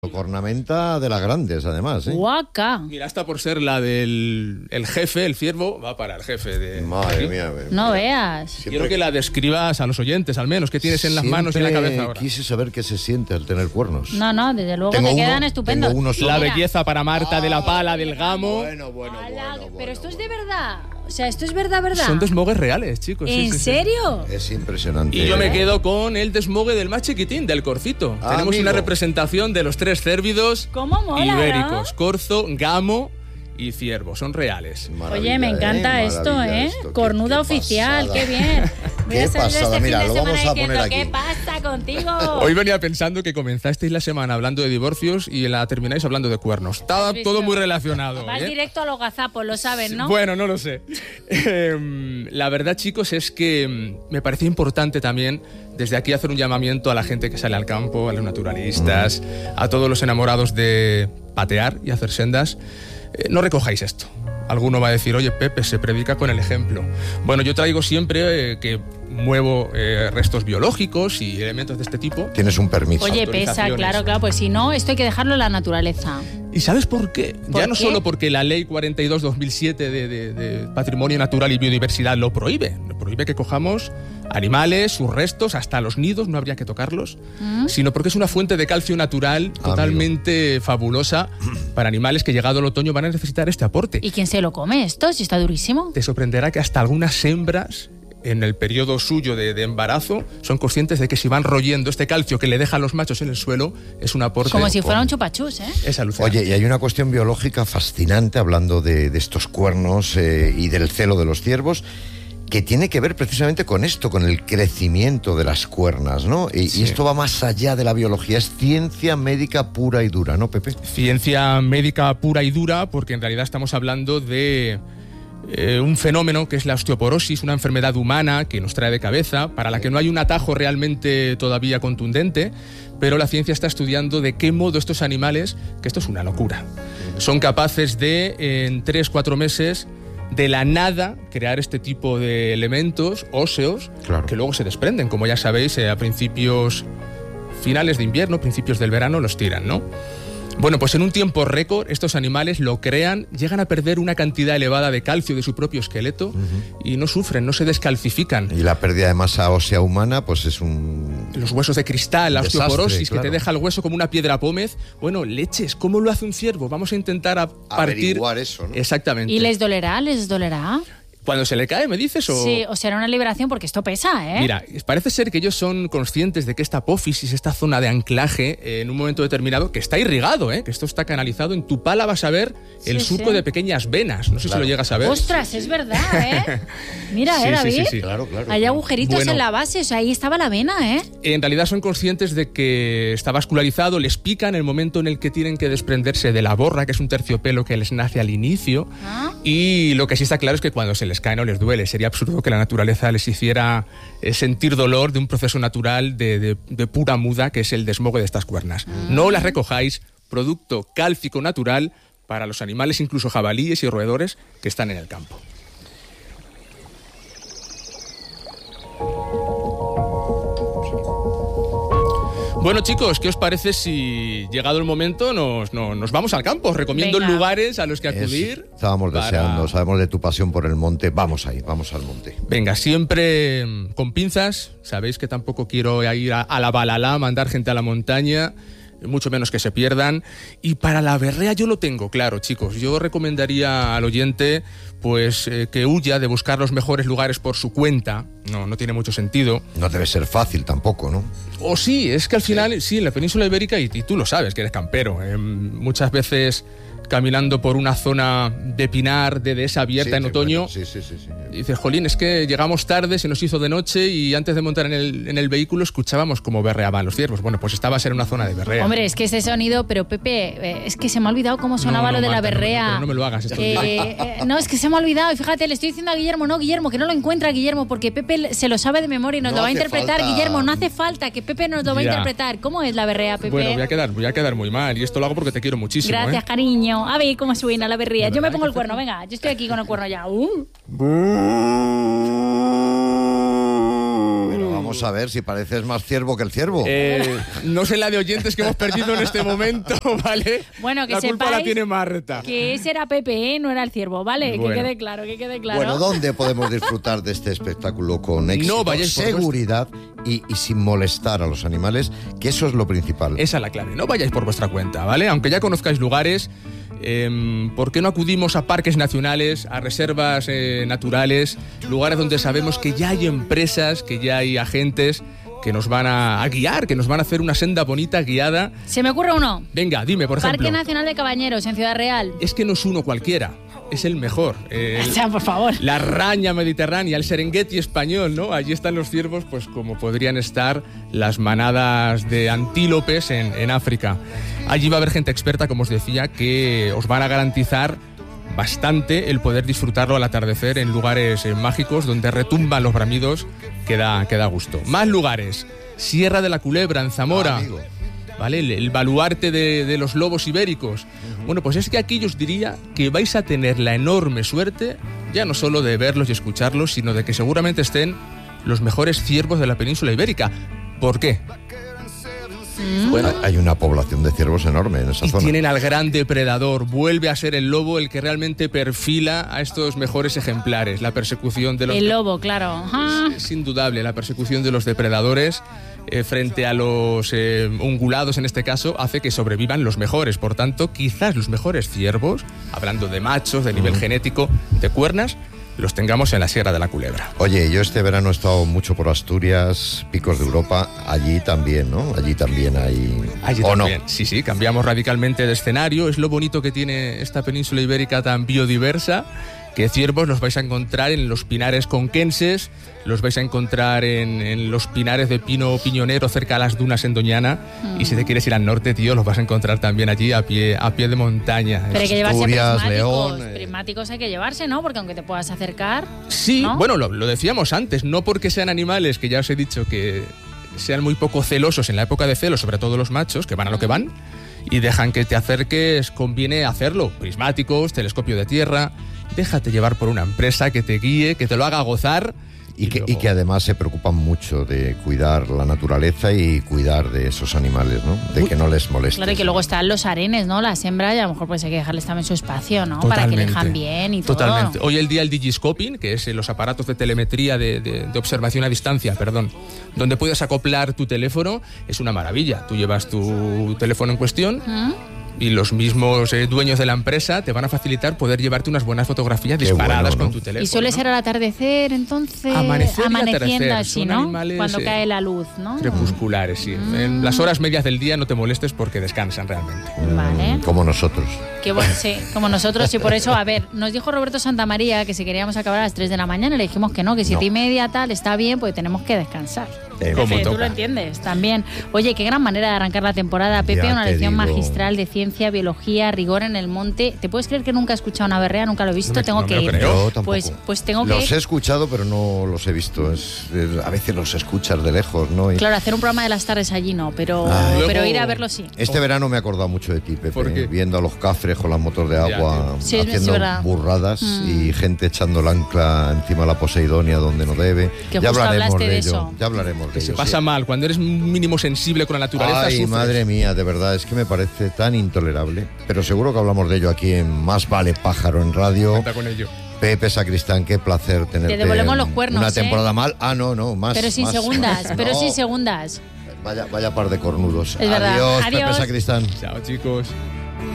Cornamenta de las grandes, además, ¿eh? Guaca. Mira, hasta por ser la del jefe, el ciervo, va para el jefe de... Madre mía. No veas. Quiero que la describas a los oyentes, al menos. ¿Qué tienes en las manos y en la cabeza ahora? Quise saber qué se siente al tener cuernos. No, desde luego te quedan estupendos. Tengo uno solo. La belleza para Marta de la Pala, del Gamo. Bueno. Pero esto es de verdad. O sea, esto es verdad. Son desmogues reales, chicos. ¿En serio? Es impresionante. Y yo me quedo con el desmogue del más chiquitín, del corcito. Tenemos amigo. una representación de los tres cérvidos ¿Cómo mola, ibéricos: ¿no? corzo, gamo y ciervo. Son reales. Oye, me encanta esto, maravilla ¿eh? esto. Qué pasada. oficial, qué bien. Voy Qué a salir pasada. este Mira, fin de lo vamos semana a poner diciendo, aquí. ¿qué pasa contigo? Hoy venía pensando que comenzasteis la semana hablando de divorcios y la termináis hablando de cuernos. Está ¿Has visto? todo muy relacionado. Vas ¿eh? directo a los gazapos, lo sabes, ¿no? Bueno, no lo sé. La verdad, chicos, es que me parecía importante también desde aquí hacer un llamamiento a la gente que sale al campo, a los naturalistas, a todos los enamorados de patear y hacer sendas. No recojáis esto. Alguno va a decir, oye, Pepe, se predica con el ejemplo. Bueno, yo traigo siempre que muevo restos biológicos y elementos de este tipo. Tienes un permiso. Oye, pesa, claro, pues si no, esto hay que dejarlo en la naturaleza. ¿Y sabes por qué? ¿Por Ya no qué? solo porque la ley 42/2007 de Patrimonio Natural y Biodiversidad lo prohíbe. Lo prohíbe que cojamos animales, sus restos, hasta los nidos, no habría que tocarlos, sino porque es una fuente de calcio natural totalmente fabulosa para animales que llegado el otoño van a necesitar este aporte. ¿Y quién se lo come esto? Si está durísimo. Te sorprenderá que hasta algunas hembras en el periodo suyo de embarazo son conscientes de que si van royendo este calcio que le dejan los machos en el suelo es un aporte. Como si fuera un chupachus, ¿eh? Es alucinante. Oye, y hay una cuestión biológica fascinante hablando de estos cuernos y del celo de los ciervos, que tiene que ver precisamente con esto, con el crecimiento de las cuernas, ¿no? Y esto va más allá de la biología, es ciencia médica pura y dura, ¿no, Pepe? Ciencia médica pura y dura, porque en realidad estamos hablando de un fenómeno que es la osteoporosis, una enfermedad humana que nos trae de cabeza, para la que no hay un atajo realmente todavía contundente, pero la ciencia está estudiando de qué modo estos animales, que esto es una locura, son capaces de, en 3-4 meses, de la nada, crear este tipo de elementos óseos que luego se desprenden. Como ya sabéis, a finales de invierno, principios del verano, los tiran, ¿no? Bueno, pues en un tiempo récord estos animales lo crean, llegan a perder una cantidad elevada de calcio de su propio esqueleto y no sufren, no se descalcifican. Y la pérdida de masa ósea humana, pues es un... Los huesos de cristal, la desastre, osteoporosis, claro. que te deja el hueso como una piedra pómez. Bueno, leches, ¿cómo lo hace un ciervo? Vamos a intentar partir... averiguar eso, ¿no? Exactamente. ¿Y les dolerá? ¿Les dolerá? ¿Cuando se le cae, me dices? O... Sí, o será una liberación porque esto pesa, ¿eh? Mira, parece ser que ellos son conscientes de que esta apófisis, esta zona de anclaje, en un momento determinado, que está irrigado, que esto está canalizado, en tu pala vas a ver el surco de pequeñas venas. No sé si lo llegas a ver. ¡Ostras, es verdad, ¿eh? Mira, David. Sí. Claro. Hay agujeritos en la base, o sea, ahí estaba la vena, ¿eh? En realidad son conscientes de que está vascularizado, les pica en el momento en el que tienen que desprenderse de la borra, que es un terciopelo que les nace al inicio. Y lo que sí está claro es que cuando se les cae no les duele. Sería absurdo que la naturaleza les hiciera sentir dolor de un proceso natural de pura muda, que es el desmogue de estas cuernas. No las recojáis, producto cálcico natural para los animales, incluso jabalíes y roedores que están en el campo. Bueno, chicos, ¿qué os parece si, llegado el momento, nos vamos al campo? Os recomiendo lugares a los que acudir. Estábamos deseando, sabemos de tu pasión por el monte. Vamos ahí, vamos al monte. Venga, siempre con pinzas. Sabéis que tampoco quiero ir a la balalá, mandar gente a la montaña, mucho menos que se pierdan. Y para la berrea yo lo tengo claro, chicos. Yo recomendaría al oyente pues que huya de buscar los mejores lugares por su cuenta. No tiene mucho sentido. No debe ser fácil tampoco, ¿no? O sí, es que al final, sí, en la península ibérica, y tú lo sabes, que eres campero, muchas veces caminando por una zona de pinar, de dehesa abierta en otoño, y dices, jolín, es que llegamos tarde, se nos hizo de noche y antes de montar en el vehículo escuchábamos cómo berreaban los ciervos. Bueno, pues estabas en una zona de berrea. Hombre, es que ese sonido, pero Pepe, es que se me ha olvidado cómo sonaba lo de Marta, la berrea. No me lo hagas. No, es que se me ha olvidado y fíjate, le estoy diciendo a Guillermo, que no lo encuentra Guillermo, porque Pepe se lo sabe de memoria y nos lo va a interpretar. Falta. Guillermo, no hace falta, que Pepe nos lo va a interpretar. ¿Cómo es la berrea, Pepe? Bueno, voy a quedar muy mal y esto lo hago porque te quiero muchísimo. Gracias, cariño. A ver cómo suena la berrea. Yo me pongo el cuerno, venga, yo estoy aquí con el cuerno ya. Pero vamos saber si pareces más ciervo que el ciervo. No sé la de oyentes que hemos perdido en este momento, ¿vale? Bueno, que la culpa la sepáis tiene Marta. que ese era Pepe, no era el ciervo, ¿vale? Bueno. Que quede claro, que quede claro. Bueno, ¿dónde podemos disfrutar de este espectáculo con éxito, No vayáis por seguridad y sin molestar a los animales? Que eso es lo principal. Esa es la clave. No vayáis por vuestra cuenta, ¿vale? Aunque ya conozcáis lugares, ¿por qué no acudimos a parques nacionales, a reservas naturales, lugares donde sabemos que ya hay empresas, que ya hay agentes que nos van a guiar, que nos van a hacer una senda bonita, guiada? Se me ocurre uno. Venga, dime, por ejemplo. Parque Nacional de Cabañeros, en Ciudad Real. Es que no es uno cualquiera, es el mejor. O sea, por favor. La Raña Mediterránea, el Serengeti español, ¿no? Allí están los ciervos, pues como podrían estar las manadas de antílopes en África. Allí va a haber gente experta, como os decía, que os van a garantizar bastante el poder disfrutarlo al atardecer en lugares mágicos donde retumban los bramidos, que da gusto. Más lugares: Sierra de la Culebra, en Zamora. ¿Vale? El baluarte de los lobos ibéricos. Bueno, pues es que aquí yo os diría que vais a tener la enorme suerte, ya no solo de verlos y escucharlos, sino de que seguramente estén los mejores ciervos de la península ibérica. ¿Por qué? Bueno, hay una población de ciervos enorme en esa zona. Tienen al gran depredador. Vuelve a ser el lobo el que realmente perfila a estos mejores ejemplares. La persecución de los... El lobo, claro. Ajá. Es indudable, la persecución de los depredadores frente a los ungulados, en este caso, hace que sobrevivan los mejores. Por tanto, quizás los mejores ciervos, hablando de machos, de nivel genético, de cuernas, los tengamos en la Sierra de la Culebra. Oye, yo este verano he estado mucho por Asturias, Picos de Europa, allí también, ¿no? Allí también hay... Allí ¿O también. no? Sí, cambiamos radicalmente de escenario. Es lo bonito que tiene esta península ibérica tan biodiversa, que ciervos los vais a encontrar en los pinares conquenses, los vais a encontrar en los pinares de pino piñonero cerca a las dunas en Doñana, y si te quieres ir al norte, tío, los vas a encontrar también allí a pie de montaña. Pero hay que llevarse Asturias, prismáticos. León, Prismáticos hay que llevarse, ¿no? Porque aunque te puedas acercar... Sí, ¿no? bueno, lo decíamos antes, no porque sean animales que ya os he dicho que sean muy poco celosos en la época de celo, sobre todo los machos, que van a lo que van, y dejan que te acerques, conviene hacerlo. Prismáticos, telescopio de tierra, déjate llevar por una empresa que te guíe, que te lo haga gozar. Y que además se preocupan mucho de cuidar la naturaleza y cuidar de esos animales, ¿no? De que no les moleste. Claro, y que luego están los arenes, ¿no? Las hembras, y a lo mejor pues hay que dejarles también su espacio, ¿no? Para que elijan bien y todo. Totalmente. Hoy el día el digiscoping, que es los aparatos de telemetría de observación a distancia, donde puedes acoplar tu teléfono, es una maravilla. Tú llevas tu teléfono en cuestión y los mismos dueños de la empresa te van a facilitar poder llevarte unas buenas fotografías disparadas con tu teléfono. Y suele ser al atardecer, entonces, Amanecer y amaneciendo atardecer. así, Son ¿no? animales, Cuando cae la luz, ¿no? Crepusculares, sí. En las horas medias del día no te molestes porque descansan realmente. Vale. Como nosotros. Qué bueno, sí, como nosotros, y por eso, a ver, nos dijo Roberto Santamaría que si queríamos acabar a las 3 de la mañana, le dijimos que no, que 7:30 tal, está bien, pues tenemos que descansar. Como Tú toca. lo entiendes, también. Oye, qué gran manera de arrancar la temporada, Pepe, Ya una te lección digo. magistral de ciencia, biología, rigor en el monte. ¿Te puedes creer que nunca he escuchado una berrea? Nunca lo he visto, tengo no que me lo ir. creo. Yo tampoco. Pues tengo que Los ir. he escuchado, pero no los he visto. A veces los escuchas de lejos, ¿no? Y Claro, hacer un programa de las tardes allí no, pero Luego- ir a verlo sí. este verano me he acordado mucho de ti, Pepe. ¿Por qué? Viendo a los cafres con las motos de agua, tío. Sí, es haciendo verdad. burradas y gente echando el ancla encima de la Poseidonia donde no debe. Que Ya justo hablaremos hablaste de ello. eso. Ya hablaremos de Se ello. pasa sí. mal. Cuando eres un mínimo sensible con la naturaleza, Ay, sufres. madre mía, de verdad, es que me parece tan intolerable. Pero seguro que hablamos de ello aquí en Más Vale Pájaro en Radio. Cuenta con ello. Pepe Sacristán, qué placer tenerte. Te devolvemos los cuernos, Una temporada mal. Ah, no, más. Pero sin más. segundas, pero No. sin segundas. Vaya par de cornudos. Es verdad. Adiós, Adiós. Pepe Sacristán. Chao, chicos.